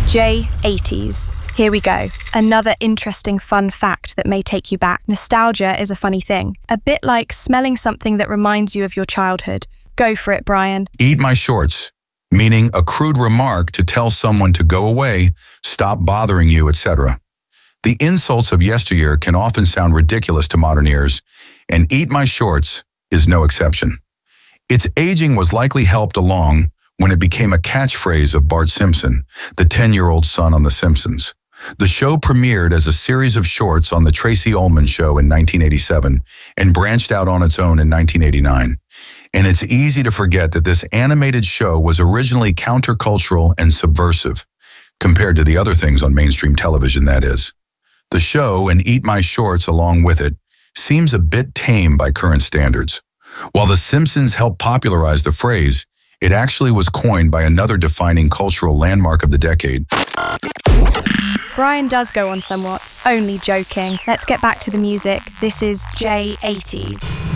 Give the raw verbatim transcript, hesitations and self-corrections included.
J eighties. Here we go. Another interesting fun fact that may take you back. Nostalgia is a funny thing. A bit like smelling something that reminds you of your childhood. Go for it, Brian. Eat my shorts, meaning a crude remark to tell someone to go away, stop bothering you, et cetera. The insults of yesteryear can often sound ridiculous to modern ears, and eat my shorts is no exception. Its aging was likely helped along when it became a catchphrase of Bart Simpson, the ten-year-old son on The Simpsons. The show premiered as a series of shorts on The Tracy Ullman Show in nineteen eighty-seven and branched out on its own in nineteen eighty-nine. And it's easy to forget that this animated show was originally countercultural and subversive, compared to the other things on mainstream television, that is. The show, and Eat My Shorts along with it, seems a bit tame by current standards. While The Simpsons helped popularize the phrase, it actually was coined by another defining cultural landmark of the decade. Brian does go on somewhat. Only joking. Let's get back to the music. This is J eighties.